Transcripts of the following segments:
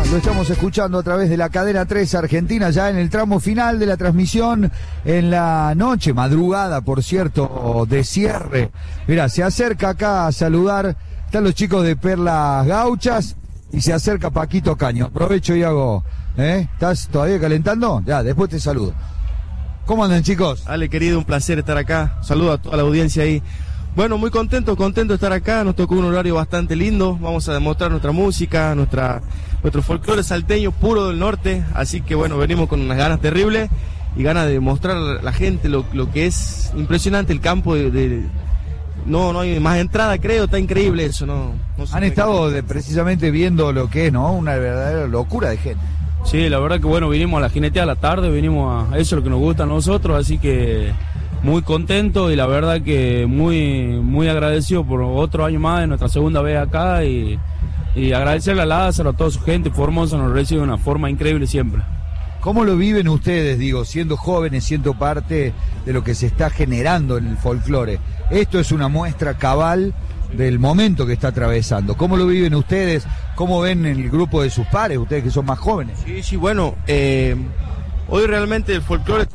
Lo estamos escuchando a través de la cadena 3 Argentina, ya en el tramo final de la transmisión, en la noche, madrugada, por cierto, de cierre. Mirá, se acerca acá a saludar, están los chicos de Perlas Gauchas y se acerca Paquito Caño. Aprovecho y hago, ¿estás todavía calentando? Ya, después te saludo. ¿Cómo andan, chicos? Ale, querido, un placer estar acá. Saludo a toda la audiencia ahí. Bueno, muy contento de estar acá. Nos tocó un horario bastante lindo. Vamos a demostrar nuestra música, nuestro folclore salteño puro del norte. Así que bueno, venimos con unas ganas terribles y ganas de mostrar a la gente lo que es impresionante el campo no hay más entrada, creo. Está increíble eso. No Han estado precisamente viendo lo que es, ¿no? Una verdadera locura de gente. Sí, la verdad que bueno, vinimos a la jineteada a la tarde, vinimos a eso es lo que nos gusta a nosotros, así que muy contento y la verdad que muy agradecido por otro año más, de nuestra segunda vez acá y agradecerle a Lázaro, a toda su gente. Formosa nos recibe de una forma increíble siempre. ¿Cómo lo viven ustedes, digo, siendo jóvenes, siendo parte de lo que se está generando en el folclore? Esto es una muestra cabal del momento que está atravesando. ¿Cómo lo viven ustedes? ¿Cómo ven el grupo de sus pares, ustedes que son más jóvenes? Sí, bueno, hoy realmente el folclore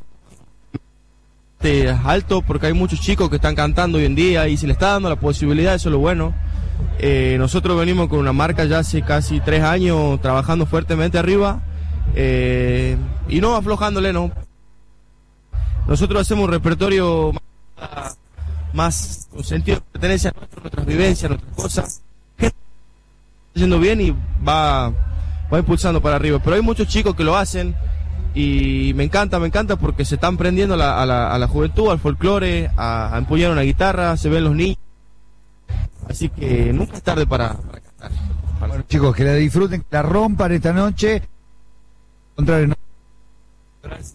es alto porque hay muchos chicos que están cantando hoy en día y se les está dando la posibilidad, eso es lo bueno. Nosotros venimos con una marca ya hace casi 3 años trabajando fuertemente arriba y no aflojándole, no. Nosotros hacemos un repertorio más con sentido de pertenencia a nuestras vivencias, nuestras cosas. Está yendo bien y va impulsando para arriba. Pero hay muchos chicos que lo hacen y me encanta porque se están prendiendo a la juventud, al folclore, a empuñar una guitarra, se ven los niños. Así que nunca es tarde para cantar. Bueno, chicos, que la disfruten, que la rompan esta noche. Gracias.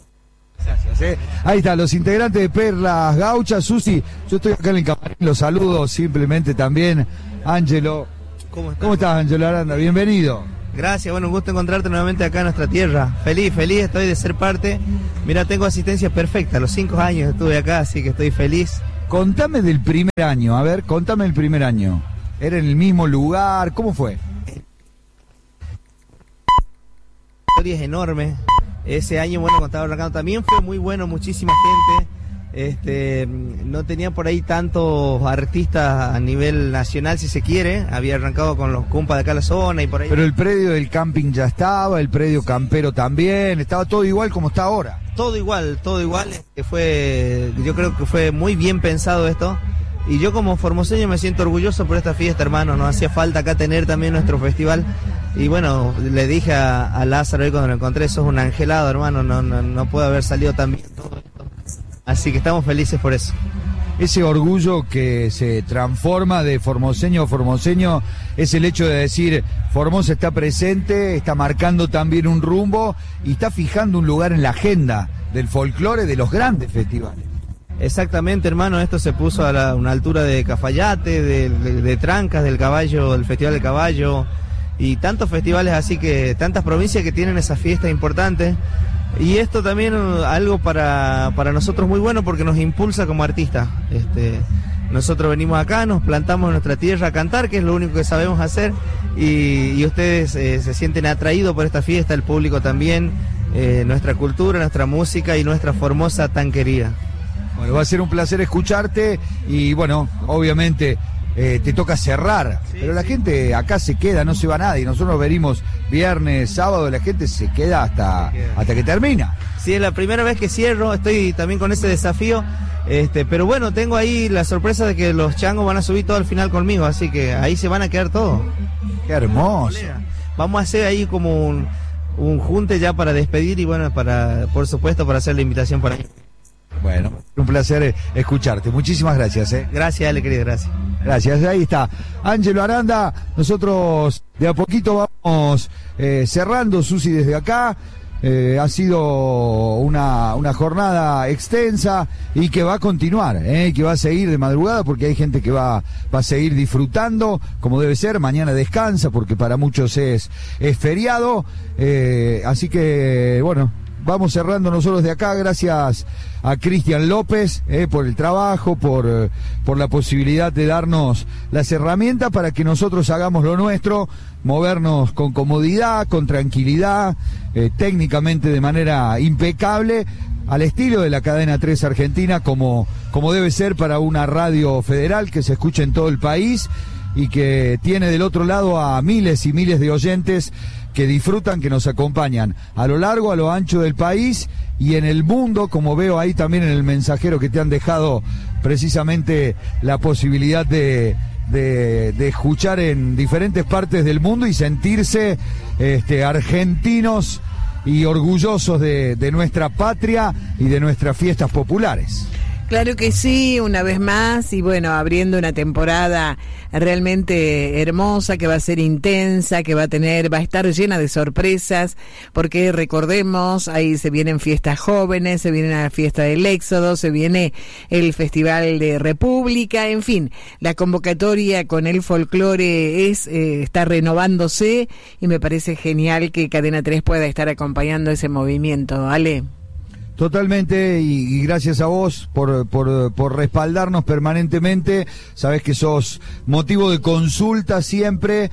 Ahí están los integrantes de Perlas Gauchas. Susi, yo estoy acá en el camarín, los saludo simplemente también. Ángelo, ¿cómo estás, Ángelo Aranda? Bienvenido. Gracias, bueno, un gusto encontrarte nuevamente acá en nuestra tierra. Feliz estoy de ser parte. Mira, tengo asistencia perfecta, a los 5 años estuve acá, así que estoy feliz. Contame del primer año, a ver, contame el primer año. ¿Era en el mismo lugar? ¿Cómo fue? La historia es enorme. Ese año, bueno, cuando estaba arrancando también fue muy bueno, muchísima gente. No tenía por ahí tantos artistas a nivel nacional, si se quiere. Había arrancado con los compas de acá a la zona y por ahí. Pero el predio del camping ya estaba, el predio campero también, estaba todo igual como está ahora. Todo igual. Yo creo que fue muy bien pensado esto. Y yo como formoseño me siento orgulloso por esta fiesta, hermano. Nos hacía falta acá tener también nuestro festival. Y bueno, le dije a Lázaro ahí cuando lo encontré, sos un angelado, hermano. No puede haber salido tan bien todo esto. Así que estamos felices por eso. Ese orgullo que se transforma de formoseño a formoseño es el hecho de decir, Formosa está presente, está marcando también un rumbo y está fijando un lugar en la agenda del folclore de los grandes festivales. Exactamente, hermano, esto se puso a una altura de Cafayate, de Trancas, del caballo, del Festival del Caballo y tantos festivales, así que tantas provincias que tienen esas fiestas importantes. Y esto también algo para nosotros muy bueno porque nos impulsa como artistas. Nosotros venimos acá, nos plantamos en nuestra tierra a cantar, que es lo único que sabemos hacer, y ustedes se sienten atraídos por esta fiesta, el público también, nuestra cultura, nuestra música y nuestra Formosa tan querida. Bueno, va a ser un placer escucharte y bueno, obviamente te toca cerrar, sí, pero la gente acá se queda, no se va nadie. Nosotros venimos viernes, sábado, la gente se queda hasta que termina. Sí, es la primera vez que cierro, estoy también con ese desafío, pero bueno, tengo ahí la sorpresa de que los changos van a subir todo al final conmigo, así que ahí se van a quedar todos. Qué hermoso. Vamos a hacer ahí como un junte ya para despedir y bueno, por supuesto para hacer la invitación para ahí. Bueno, un placer escucharte. Muchísimas gracias. Gracias, Ale, querido, gracias. Gracias, ahí está. Ángelo Aranda, nosotros de a poquito vamos cerrando, Susi, desde acá. Ha sido una jornada extensa y que va a continuar, que va a seguir de madrugada porque hay gente que va a seguir disfrutando como debe ser. Mañana descansa porque para muchos es feriado. Así que, bueno, vamos cerrando nosotros de acá, gracias a Cristian López por el trabajo, por la posibilidad de darnos las herramientas para que nosotros hagamos lo nuestro, movernos con comodidad, con tranquilidad, técnicamente de manera impecable, al estilo de la cadena 3 Argentina, como debe ser para una radio federal que se escucha en todo el país y que tiene del otro lado a miles y miles de oyentes que disfrutan, que nos acompañan a lo largo, a lo ancho del país y en el mundo, como veo ahí también en el mensajero que te han dejado precisamente la posibilidad de escuchar en diferentes partes del mundo y sentirse argentinos y orgullosos de nuestra patria y de nuestras fiestas populares. Claro que sí, una vez más, y bueno, abriendo una temporada realmente hermosa, que va a ser intensa, que va a estar llena de sorpresas, porque recordemos, ahí se vienen fiestas jóvenes, se viene la fiesta del Éxodo, se viene el Festival de República, en fin, la convocatoria con el folclore está renovándose, y me parece genial que Cadena 3 pueda estar acompañando ese movimiento, Ale. Totalmente, y gracias a vos por respaldarnos permanentemente. Sabés que sos motivo de consulta siempre,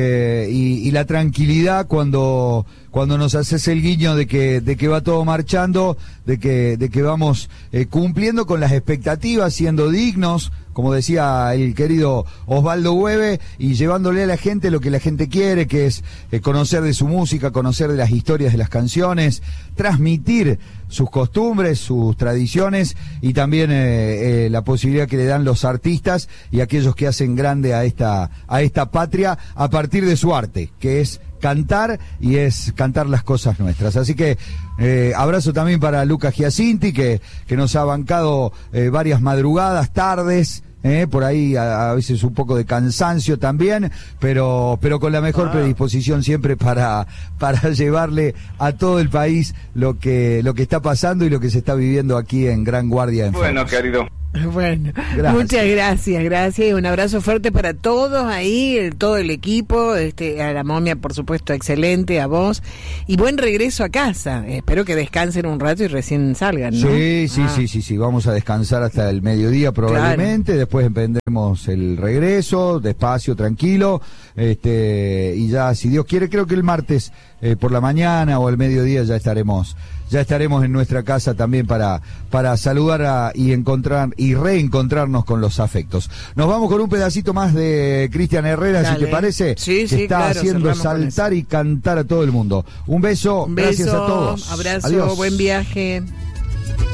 y la tranquilidad cuando nos haces el guiño de que va todo marchando, de que vamos cumpliendo con las expectativas, siendo dignos, como decía el querido Osvaldo Hueve, y llevándole a la gente lo que la gente quiere, que es conocer de su música, conocer de las historias de las canciones, transmitir sus costumbres, sus tradiciones, y también la posibilidad que le dan los artistas y aquellos que hacen grande a esta patria a partir de su arte, que es cantar, y es cantar las cosas nuestras. Así que abrazo también para Lucas Giacinti, que nos ha bancado varias madrugadas, tardes, por ahí a veces un poco de cansancio también, pero con la mejor predisposición siempre para llevarle a todo el país lo que está pasando y lo que se está viviendo aquí en Gran Guardia. Bueno, querido. Bueno, muchas gracias, y un abrazo fuerte para todos ahí, todo el equipo, a la momia, por supuesto, excelente, a vos, y buen regreso a casa. Espero que descansen un rato y recién salgan, ¿no? Sí, vamos a descansar hasta el mediodía probablemente, claro. Después emprendemos el regreso, despacio, tranquilo, y ya, si Dios quiere, creo que el martes por la mañana o el mediodía ya estaremos en nuestra casa también para saludar y encontrar y reencontrarnos con los afectos. Nos vamos con un pedacito más de Cristian Herrera, Dale. si te parece, sí, está claro, haciendo saltar y cantar a todo el mundo. Un beso, gracias a todos. Abrazo, adiós. Buen viaje.